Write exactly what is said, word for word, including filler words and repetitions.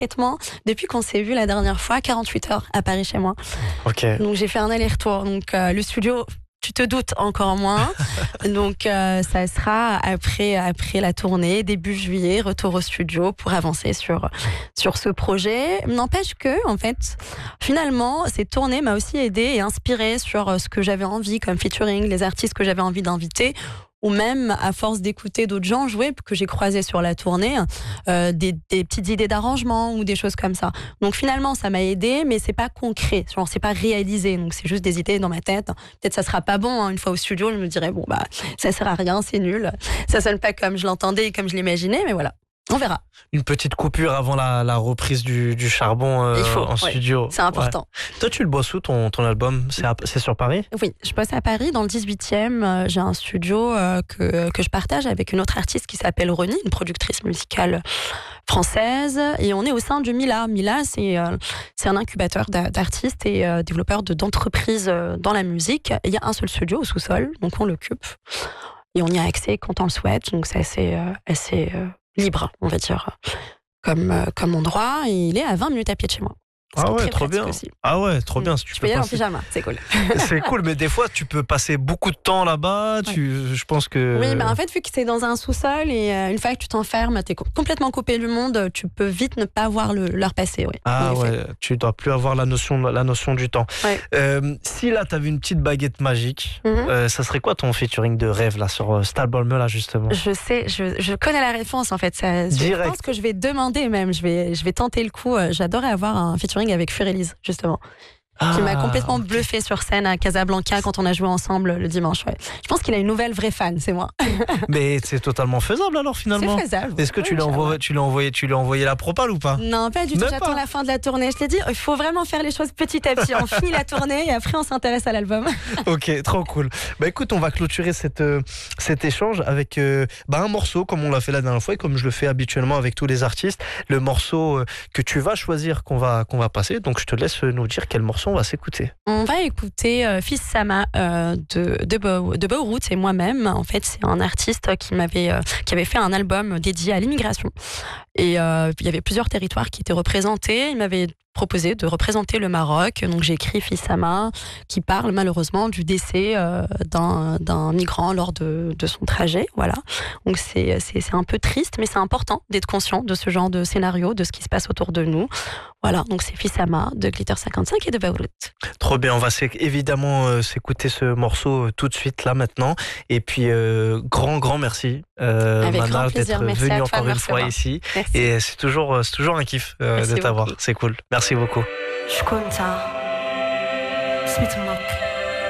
concrètement, depuis qu'on s'est vu la dernière fois, quarante-huit heures à Paris chez moi. Ok. Donc j'ai fait un aller-retour. Donc euh, le studio, tu te doutes encore moins. Donc euh, ça sera après, après la tournée, début juillet, retour au studio pour avancer sur, sur ce projet. N'empêche que, en fait, finalement, cette tournée m'a aussi aidé et inspiré sur ce que j'avais envie comme featuring, les artistes que j'avais envie d'inviter, ou même à force d'écouter d'autres gens jouer que j'ai croisés sur la tournée, euh, des, des petites idées d'arrangement ou des choses comme ça. Donc finalement, ça m'a aidé, mais c'est pas concret, genre c'est pas réalisé. Donc c'est juste des idées dans ma tête. Peut-être ça sera pas bon. Hein. Une fois au studio, je me dirais bon bah ça sert à rien, c'est nul. Ça sonne pas comme je l'entendais et comme je l'imaginais, mais voilà. On verra. Une petite coupure avant la, la reprise du, du charbon euh, Il faut, en ouais, studio. C'est important. Ouais. Toi, tu le bosses où ton, ton album? C'est, à, c'est sur Paris? Oui, je bosse à Paris, dans le dix-huitième. Euh, j'ai un studio euh, que, que je partage avec une autre artiste qui s'appelle Reni, une productrice musicale française. Et on est au sein du Mila. Mila, c'est, euh, c'est un incubateur d'artistes et euh, développeurs de, d'entreprises euh, dans la musique. Il y a un seul studio au sous-sol, donc on l'occupe. Et on y a accès quand on le souhaite. Donc c'est assez... Euh, assez euh, libre, on va dire, comme, euh, comme endroit. Et il est à vingt minutes à pied de chez moi. C'est ah ouais, trop bien. Aussi. Ah ouais, trop mmh. bien. Si tu je peux peux y aller passer... en pyjama, c'est cool. C'est cool, mais des fois, tu peux passer beaucoup de temps là-bas. Ouais. Tu... Je pense que... Oui, mais en fait, vu que c'est dans un sous-sol et euh, une fois que tu t'enfermes, tu es complètement coupé du monde, tu peux vite ne pas voir le, leur passé. Ouais, ah ouais, tu dois plus avoir la notion, la notion du temps. Ouais. Euh, si là, tu avais une petite baguette magique, mmh. euh, ça serait quoi ton featuring de rêve là, sur euh, cet album-là, justement? Je sais, je, je connais la réponse en fait. Ça, je pense que je vais demander même, je vais, je vais tenter le coup. J'adorais avoir un featuring avec Furélise, justement. Ah, qui m'a complètement okay. bluffé sur scène à Casablanca quand on a joué ensemble le dimanche. Ouais. Je pense qu'il a une nouvelle vraie fan, c'est moi. Mais c'est totalement faisable alors finalement. C'est faisable. Est-ce que oui, tu lui as envoyé, tu lui as envoyé, tu lui as envoyé la propale ou pas? Non, pas du tout. J'attends la fin de la tournée. Je t'ai dit, il faut vraiment faire les choses petit à petit. On finit la tournée et après on s'intéresse à l'album. Ok, trop cool. Bah écoute, on va clôturer cette, euh, cet échange avec euh, bah, un morceau comme on l'a fait la dernière fois et comme je le fais habituellement avec tous les artistes. Le morceau euh, que tu vas choisir qu'on va qu'on va passer. Donc je te laisse nous dire quel morceau on va s'écouter. On va écouter euh, Fils Sama euh, de, de, Be- de Beirut et moi-même. En fait, c'est un artiste qui, m'avait, euh, qui avait fait un album dédié à l'immigration. Et euh, il y avait plusieurs territoires qui étaient représentés. Il m'avait proposé de représenter le Maroc. Donc j'ai écrit Fils Sama, qui parle malheureusement du décès euh, d'un, d'un migrant lors de, de son trajet. Voilà. Donc c'est, c'est, c'est un peu triste, mais c'est important d'être conscient de ce genre de scénario, de ce qui se passe autour de nous. Voilà, donc c'est Fils Sama de Glitter cinquante-cinq et de Beirut. Trop bien, on va évidemment euh, s'écouter ce morceau euh, tout de suite, là, maintenant. Et puis, euh, grand, grand merci, euh, Avec Mana, grand plaisir. d'être merci venue toi, encore une fois ici. Merci. Et c'est toujours, c'est toujours un kiff euh, de t'avoir. C'est cool. Merci beaucoup. Je suis comme ça.